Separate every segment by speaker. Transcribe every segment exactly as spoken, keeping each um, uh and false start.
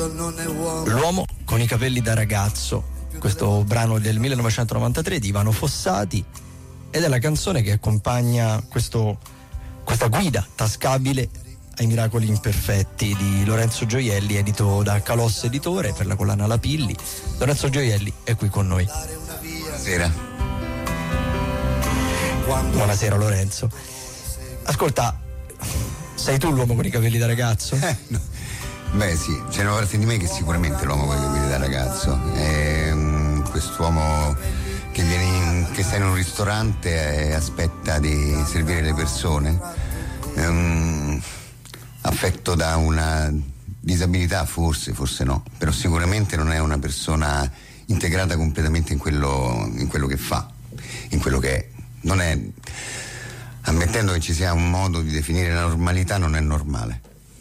Speaker 1: L'uomo con i capelli da ragazzo, questo brano del millenovecentonovantatré di Ivano Fossati, ed è la canzone che accompagna questo, questa guida tascabile ai miracoli imperfetti di Lorenzo Gioielli, edito da Calosse Editore per la collana La Pilli. Lorenzo Gioielli è qui con noi.
Speaker 2: Buonasera.
Speaker 1: Buonasera Lorenzo. Ascolta, sei tu l'uomo con i capelli da ragazzo?
Speaker 2: Eh, no. Beh sì, c'è una parte di me che è sicuramente l'uomo con i capelli da ragazzo. È um, quest'uomo che viene in, che sta in un ristorante e aspetta di servire le persone, um, affetto da una disabilità, forse, forse no, però sicuramente non è una persona integrata completamente in quello, in quello che fa, in quello che è. Non è, ammettendo che ci sia un modo di definire la normalità, non è normale.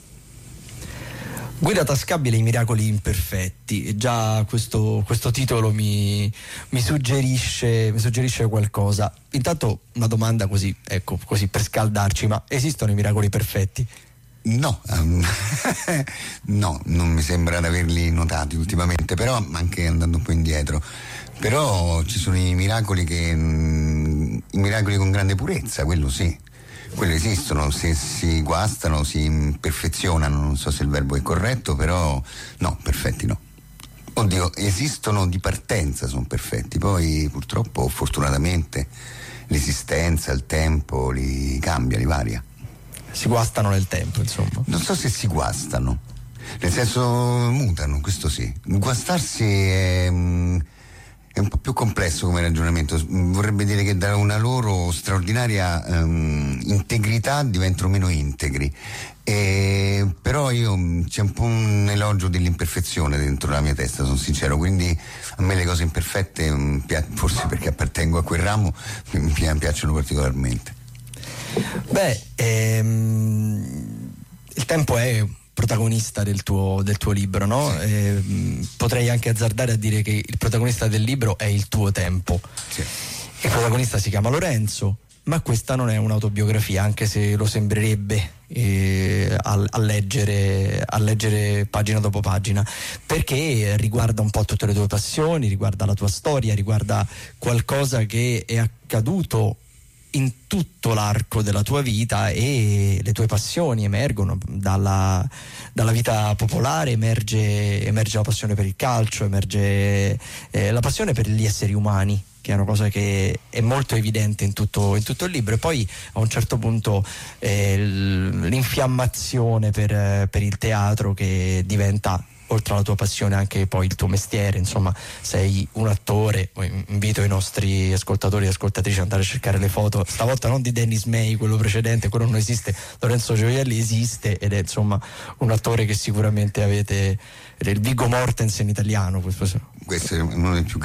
Speaker 1: Guida tascabile ai miracoli imperfetti, già questo, questo titolo mi, mi, suggerisce, mi suggerisce qualcosa. Intanto una domanda così, ecco, così per scaldarci, ma esistono i miracoli perfetti?
Speaker 2: No, um, no, non mi sembra di averli notati ultimamente, però anche andando un po' indietro. Però ci sono i miracoli che mh, i miracoli con grande purezza, quello sì, quello esistono, se si guastano, si imperfezionano, non so se il verbo è corretto, però no, perfetti no. Oddio, esistono di partenza, sono perfetti, poi purtroppo, fortunatamente, l'esistenza, il tempo li cambia, li varia.
Speaker 1: Si guastano nel tempo, insomma.
Speaker 2: Non so se si guastano, nel senso mutano, questo sì. Guastarsi è, è un po' più complesso come ragionamento, vorrebbe dire che da una loro straordinaria um, integrità diventano meno integri. E, però io c'è un po' un elogio dell'imperfezione dentro la mia testa, sono sincero, quindi a me le cose imperfette, forse perché appartengo a quel ramo, mi piacciono particolarmente.
Speaker 1: Beh, ehm, il tempo è protagonista del tuo, del tuo libro, no? Sì. Eh, potrei anche azzardare a dire che il protagonista del libro è il tuo tempo.
Speaker 2: Sì.
Speaker 1: Il protagonista si chiama Lorenzo, ma questa non è un'autobiografia, anche se lo sembrerebbe eh, a, a, leggere, a leggere pagina dopo pagina, perché riguarda un po' tutte le tue passioni, riguarda la tua storia, riguarda qualcosa che è accaduto in tutto l'arco della tua vita, e le tue passioni emergono dalla, dalla vita popolare, emerge, emerge la passione per il calcio, emerge eh, la passione per gli esseri umani, che è una cosa che è molto evidente in tutto, in tutto il libro, e poi a un certo punto eh, l'infiammazione per, per il teatro, che diventa, oltre alla tua passione, anche poi il tuo mestiere. Insomma, sei un attore. Invito i nostri ascoltatori e ascoltatrici ad andare a cercare le foto, stavolta non di Dennis May, quello precedente, quello non esiste. Lorenzo Gioielli esiste ed è insomma un attore che sicuramente avete, il Viggo Mortensen italiano.
Speaker 2: Questo è uno dei più